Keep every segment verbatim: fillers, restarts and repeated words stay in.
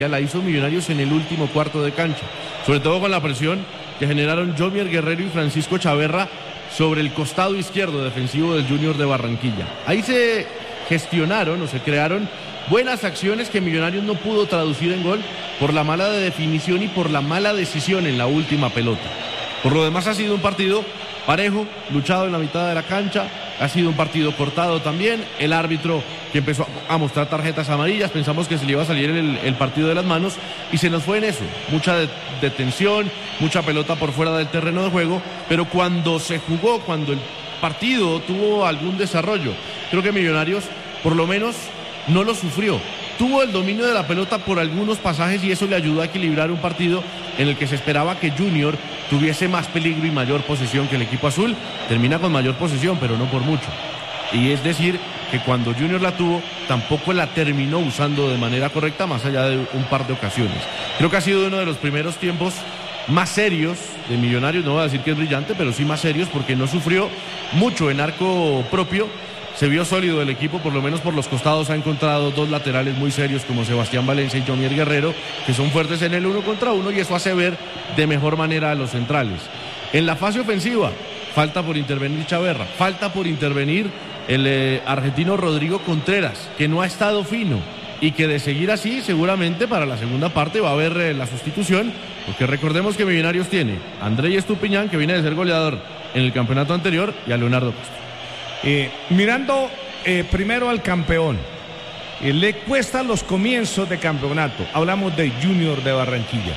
la hizo Millonarios en el último cuarto de cancha, sobre todo con la presión que generaron Jomier Guerrero y Francisco Chaverra sobre el costado izquierdo defensivo del Junior de Barranquilla. Ahí se gestionaron o se crearon buenas acciones que Millonarios no pudo traducir en gol por la mala definición y por la mala decisión en la última pelota. Por lo demás ha sido un partido parejo, luchado en la mitad de la cancha, ha sido un partido cortado también. El árbitro que empezó a mostrar tarjetas amarillas, pensamos que se le iba a salir el, el partido de las manos y se nos fue en eso, mucha detención, mucha pelota por fuera del terreno de juego, pero cuando se jugó, cuando el partido tuvo algún desarrollo, creo que Millonarios por lo menos no lo sufrió. Tuvo el dominio de la pelota por algunos pasajes y eso le ayudó a equilibrar un partido en el que se esperaba que Junior tuviese más peligro y mayor posesión que el equipo azul. Termina con mayor posesión, pero no por mucho. Y es decir, que cuando Junior la tuvo, tampoco la terminó usando de manera correcta, más allá de un par de ocasiones. Creo que ha sido uno de los primeros tiempos más serios de Millonarios, no voy a decir que es brillante, pero sí más serios, porque no sufrió mucho en arco propio. Se vio sólido el equipo, por lo menos por los costados ha encontrado dos laterales muy serios como Sebastián Valencia y Jomier Guerrero, que son fuertes en el uno contra uno y eso hace ver de mejor manera a los centrales. En la fase ofensiva, falta por intervenir Chaverra, falta por intervenir el eh, argentino Rodrigo Contreras, que no ha estado fino y que de seguir así seguramente para la segunda parte va a haber eh, la sustitución, porque recordemos que Millonarios tiene a Andrés Estupiñán, que viene de ser goleador en el campeonato anterior, y a Leonardo Castro. Eh, mirando eh, primero al campeón, eh, le cuestan los comienzos de campeonato. Hablamos de Junior de Barranquilla,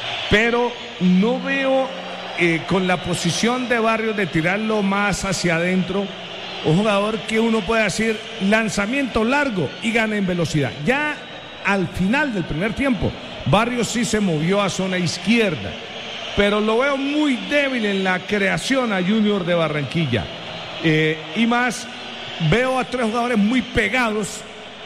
pero no veo eh, con la posición de Barrios de tirarlo más hacia adentro, un jugador que uno puede decir lanzamiento largo y gana en velocidad. Ya al final del primer tiempo, Barrios sí se movió a zona izquierda, pero lo veo muy débil en la creación a Junior de Barranquilla. Eh, y más, veo a tres jugadores muy pegados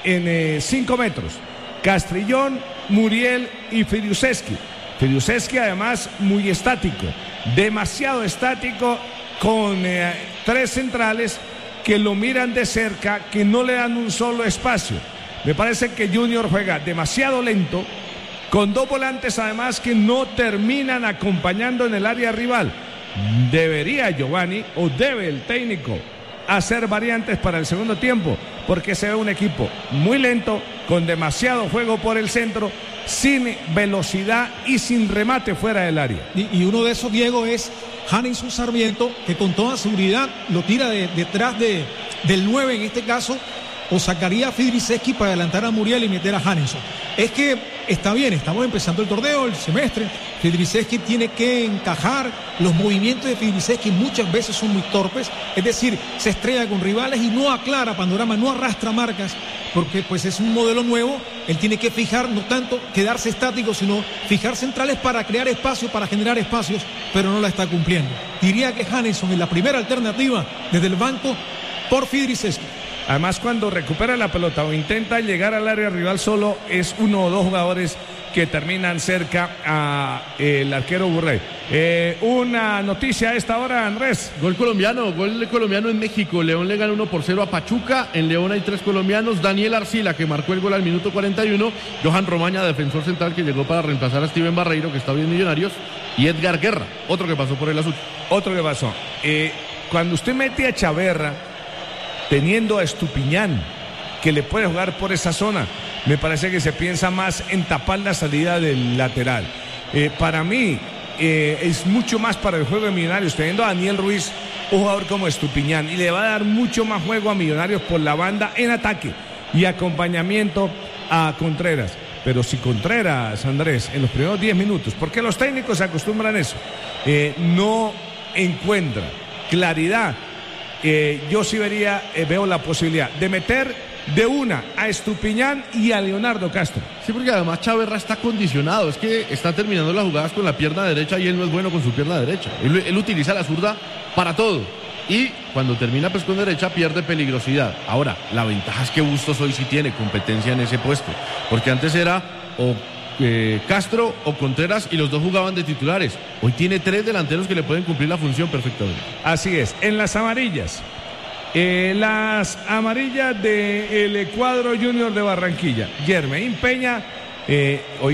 en cinco eh, metros. Castrillón, Muriel y Firiuseski. Firiuseski además muy estático, demasiado estático, con eh, tres centrales que lo miran de cerca, que no le dan un solo espacio. Me parece que Junior juega demasiado lento, con dos volantes además que no terminan acompañando en el área rival. Debería Giovanni, o debe el técnico, hacer variantes para el segundo tiempo, porque se ve un equipo muy lento, con demasiado juego por el centro, sin velocidad y sin remate fuera del área. Y, y uno de esos, Diego, es Hanison Sarmiento, que con toda seguridad lo tira de, detrás de, del nueve en este caso, o sacaría a Fidriseski para adelantar a Muriel y meter a Hanison. Es que está bien, estamos empezando el torneo, el semestre. Fidriseski tiene que encajar. Los movimientos de Fidriseski muchas veces son muy torpes, es decir, se estrella con rivales y no aclara panorama, no arrastra marcas, porque pues es un modelo nuevo. Él tiene que fijar, no tanto quedarse estático, sino fijar centrales para crear espacio, para generar espacios, pero no la está cumpliendo. Diría que Hanison es la primera alternativa desde el banco por Fidriseski. Además, cuando recupera la pelota o intenta llegar al área rival solo, es uno o dos jugadores que terminan cerca al arquero Burrey. Eh, una noticia a esta hora, Andrés. Gol colombiano, gol colombiano en México. León le gana uno por cero a Pachuca. En León hay tres colombianos. Daniel Arcila, que marcó el gol al minuto cuarenta y uno. Johan Romaña, defensor central, que llegó para reemplazar a Steven Barreiro, que está bien Millonarios. Y Edgar Guerra, otro que pasó por el azul. Otro que pasó. Eh, cuando usted mete a Chaverra, teniendo a Estupiñán, que le puede jugar por esa zona, me parece que se piensa más en tapar la salida del lateral. Eh, para mí, eh, es mucho más para el juego de Millonarios, teniendo a Daniel Ruiz, un jugador como Estupiñán, y le va a dar mucho más juego a Millonarios por la banda en ataque y acompañamiento a Contreras. Pero si Contreras, Andrés, en los primeros diez minutos, porque los técnicos se acostumbran a eso, eh, no encuentra claridad, Eh, yo sí vería, eh, veo la posibilidad de meter de una a Estupiñán y a Leonardo Castro. Sí, porque además Chaverra está condicionado, es que está terminando las jugadas con la pierna derecha y él no es bueno con su pierna derecha. Él, él utiliza la zurda para todo y cuando termina pues con derecha pierde peligrosidad. Ahora, la ventaja es que Bustos hoy sí tiene competencia en ese puesto, porque antes era o Eh, Castro o Contreras y los dos jugaban de titulares. Hoy tiene tres delanteros que le pueden cumplir la función perfectamente. Así es. En las amarillas, eh, las amarillas del cuadro Junior de Barranquilla: Germain Peña, Eh, hoy